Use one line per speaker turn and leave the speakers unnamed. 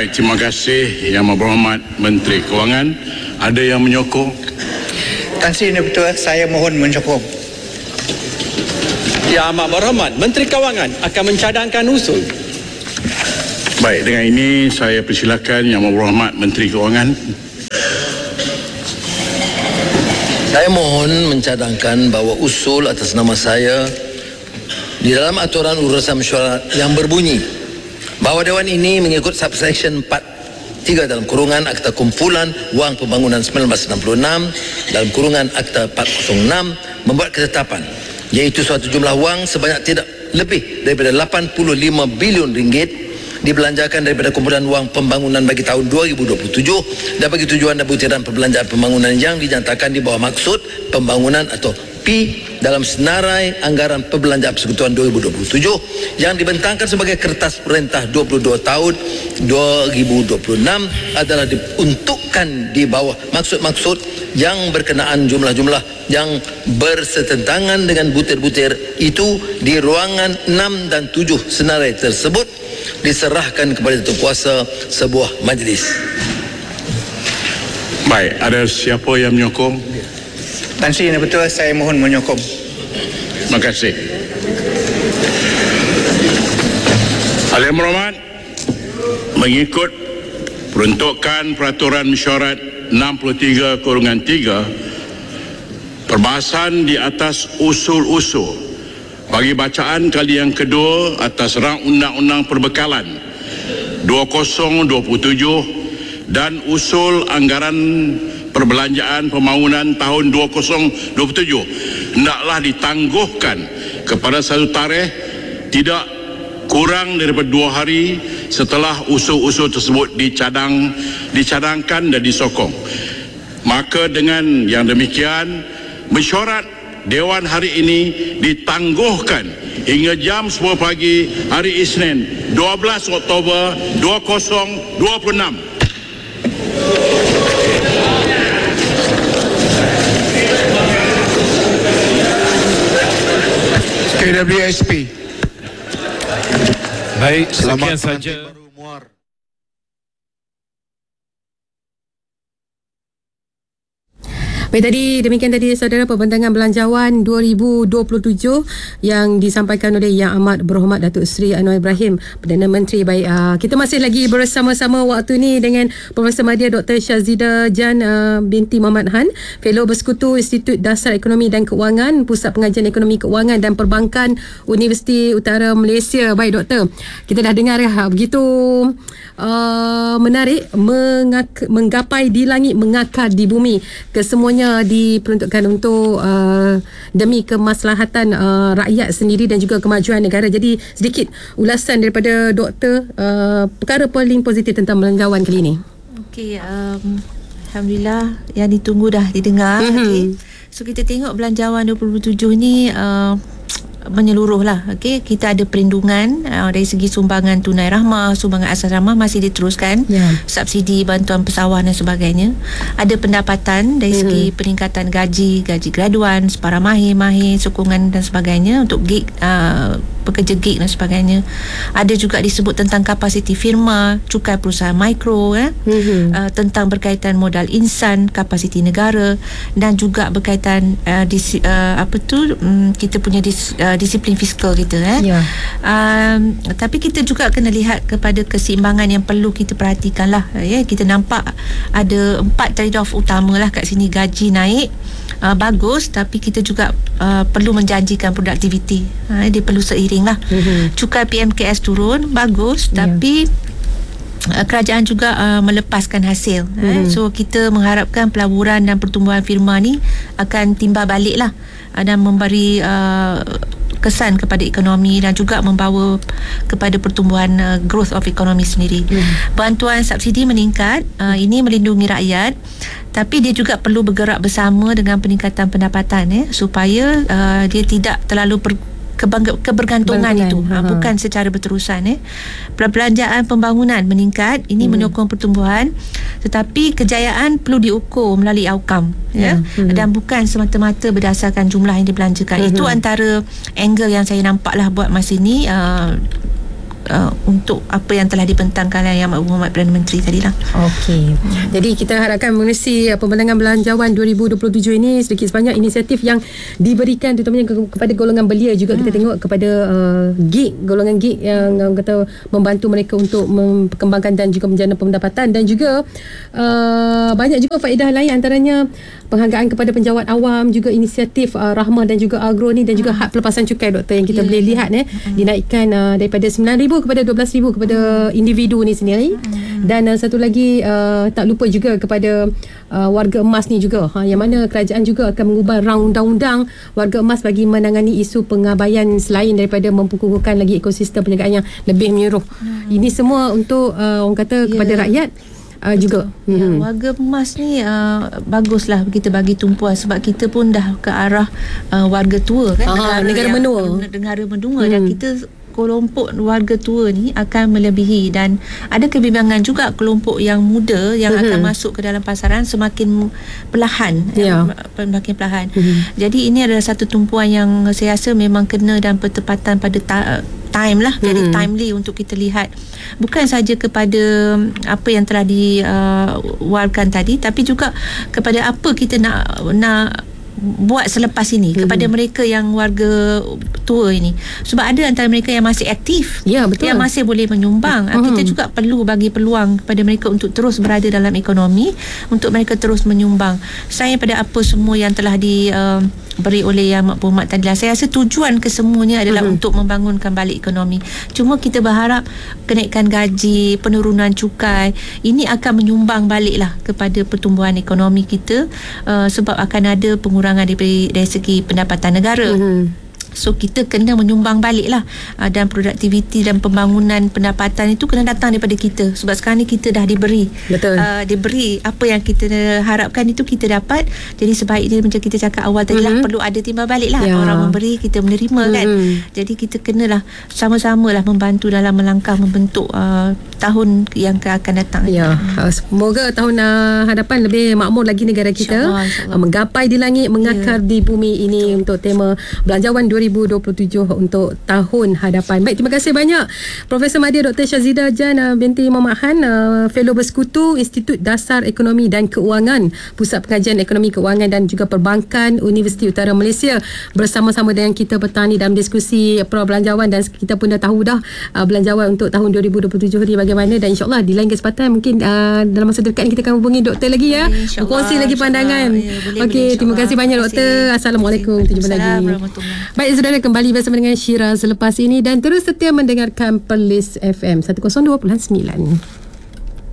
Baik, terima kasih Yang Berhormat Menteri Kewangan. Ada yang menyokong?
Tan Sri Betul, saya mohon menyokong.
Yang Amat Berhormat Menteri Kewangan akan mencadangkan usul.
Baik, dengan ini saya persilakan Yang Berhormat Menteri Kewangan.
Saya mohon mencadangkan bahawa usul atas nama saya di dalam aturan urusan mesyuarat yang berbunyi bahawa Dewan ini mengikut subsection 4(3) dalam kurungan Akta Kumpulan Wang Pembangunan 1966 dalam kurungan Akta 406 membuat ketetapan iaitu suatu jumlah wang sebanyak tidak lebih daripada 85 bilion ringgit dibelanjakan daripada kumpulan wang pembangunan bagi tahun 2027 dan bagi tujuan dan butiran perbelanjaan pembangunan yang dinyatakan di bawah maksud pembangunan atau P dalam senarai anggaran perbelanjaan persekutuan 2027 yang dibentangkan sebagai kertas perintah 22 tahun 2026 adalah diuntukkan di bawah maksud-maksud yang berkenaan jumlah-jumlah yang bersetentangan dengan butir-butir itu di ruangan 6 dan 7 senarai tersebut diserahkan kepada Tuan Kuasa sebuah majlis.
Baik, ada siapa yang menyokong?
Tan Sri Betul, saya mohon menyokong.
Terima kasih. Yang Berhormat, mengikut peruntukan Peraturan Mesyuarat 63/3, perbahasan di atas usul-usul bagi bacaan kali yang kedua atas rang Undang-Undang Perbekalan 2027 dan usul anggaran perbelanjaan pembangunan tahun 2027 hendaklah ditangguhkan kepada satu tarikh tidak kurang daripada 2 hari setelah usul-usul tersebut dicadangkan dan disokong. Maka dengan yang demikian, mesyuarat Dewan hari ini ditangguhkan hingga jam 10 pagi hari Isnin 12 Oktober 2026.
KWSP.
Baik, sekian saja.
Baik, demikian tadi saudara pembentangan belanjawan 2027 yang disampaikan oleh Yang Amat Berhormat Datuk Seri Anwar Ibrahim, Perdana Menteri. Baik, kita masih lagi bersama-sama waktu ni dengan Profesor Madya Dr. Syazida Jan binti Muhammad Han, Fellow Bersekutu Institut Dasar Ekonomi dan Keuangan, Pusat Pengajian Ekonomi Keuangan dan Perbankan Universiti Utara Malaysia. Baik doktor, kita dah dengar begitu menarik, menggapai di langit, mengakar di bumi. Kesemuanya diperuntukkan untuk demi kemaslahatan rakyat sendiri dan juga kemajuan negara. Jadi sedikit ulasan daripada doktor perkara paling positif tentang belanjawan kali ini.
Okey, alhamdulillah yang ditunggu dah didengar. Okay. So kita tengok belanjawan 2027 ni menyeluruh lah. Okay. Kita ada perlindungan dari segi sumbangan tunai rahmah, sumbangan asas rahmah masih diteruskan, subsidi bantuan pesawat dan sebagainya. Ada pendapatan dari segi peningkatan gaji graduan, separa mahir, sokongan dan sebagainya untuk gig, pekerja gig dan sebagainya. Ada juga disebut tentang kapasiti firma, cukai perusahaan mikro, tentang berkaitan modal insan, kapasiti negara, dan juga berkaitan kita punya disiplin fiskal kita. Tapi kita juga kena lihat kepada keseimbangan yang perlu kita perhatikan lah. Kita nampak ada 4 trade-off utama lah kat sini. Gaji naik, bagus, tapi kita juga perlu menjanjikan produktiviti. Dia perlu seiring lah. Cukai PMKS turun, bagus, tapi kerajaan juga melepaskan hasil. So kita mengharapkan pelaburan dan pertumbuhan firma ni akan timbal balik lah, dan memberi kesan kepada ekonomi dan juga membawa kepada pertumbuhan growth of ekonomi sendiri. Bantuan subsidi meningkat, ini melindungi rakyat, tapi dia juga perlu bergerak bersama dengan peningkatan pendapatan supaya dia tidak terlalu kebergantungan itu, bukan secara berterusan. Perbelanjaan pembangunan meningkat, ini menyokong pertumbuhan, tetapi kejayaan perlu diukur melalui outcome, dan bukan semata-mata berdasarkan jumlah yang dibelanjakan. Itu antara angle yang saya nampak lah buat masa ni. untuk apa yang telah dibentangkan oleh Yang Amat Berhormat Perdana Menteri tadilah.
Okey. Jadi kita harapkan mengenai pembentangan belanjawan 2027 ini sedikit sebanyak inisiatif yang diberikan terutamanya kepada golongan belia juga. Kita tengok kepada golongan gig yang kata membantu mereka untuk memperkembangkan dan juga menjana pendapatan, dan juga banyak juga faedah lain, antaranya penghargaan kepada penjawat awam, juga inisiatif Rahmah dan juga Agro ni, dan juga had pelepasan cukai doktor yang kita boleh lihat dinaikkan daripada 9,000 kepada 12,000 kepada individu ni sendiri. Dan satu lagi tak lupa juga kepada warga emas ni juga, yang mana kerajaan juga akan mengubah rang undang-undang warga emas bagi menangani isu pengabaian selain daripada memperkukuhkan lagi ekosistem perniagaan yang lebih menyeluruh. Ini semua untuk orang kata kepada rakyat juga.
Warga emas ni baguslah kita bagi tumpuan, sebab kita pun dah ke arah warga tua kan,
negara menua.
Dan kita kelompok warga tua ni akan melebihi, dan ada kebimbangan juga kelompok yang muda yang akan masuk ke dalam pasaran semakin perlahan. Semakin perlahan. Jadi ini adalah satu tumpuan yang saya rasa memang kena dan bertepatan pada time lah, jadi timely untuk kita lihat bukan saja kepada apa yang telah diwarkan tadi, tapi juga kepada apa kita nak buat selepas ini kepada mereka yang warga tua ini, sebab ada antara mereka yang masih aktif, yang masih boleh menyumbang. Kita juga perlu bagi peluang kepada mereka untuk terus berada dalam ekonomi, untuk mereka terus menyumbang. Saya pada apa semua yang telah diberi oleh Yang Amat Berhormat tadilah, saya rasa tujuan kesemuanya adalah untuk membangunkan balik ekonomi. Cuma kita berharap kenaikan gaji, penurunan cukai ini akan menyumbang baliklah kepada pertumbuhan ekonomi kita, sebab akan ada pengurangan dari segi pendapatan negara. So kita kena menyumbang balik lah, dan produktiviti dan pembangunan pendapatan itu kena datang daripada kita, sebab sekarang ni kita dah diberi diberi apa yang kita harapkan itu kita dapat. Jadi sebaiknya macam kita cakap awal tadi lah, perlu ada timbal balik lah. Orang memberi, kita menerima kan. Jadi kita kenalah sama-sama lah membantu dalam melangkah membentuk tahun yang akan datang.
Semoga tahun hadapan lebih makmur lagi negara kita, InsyaAllah. Menggapai di langit, mengakar di bumi ini. Untuk tema belanjawan 2027 untuk tahun hadapan. Baik, terima kasih banyak Profesor Madya Dr. Syazidah Jan binti Muhammad Han, Fellow Bersekutu Institut Dasar Ekonomi dan Keuangan, Pusat Pengajian Ekonomi Keuangan dan juga Perbankan Universiti Utara Malaysia, bersama-sama dengan kita petang ni dalam diskusi belanjawan. Dan kita pun dah tahu dah belanjawan untuk tahun 2027 ni bagaimana, dan insyaAllah di lain kesempatan mungkin dalam masa dekat ni kita akan hubungi doktor lagi berkongsi lagi pandangan. Okey, terima kasih banyak doktor. Assalamualaikum. Terima lagi. Baik saudara, kembali bersama dengan Syira selepas ini, dan terus setia mendengarkan Perlis FM 102.9.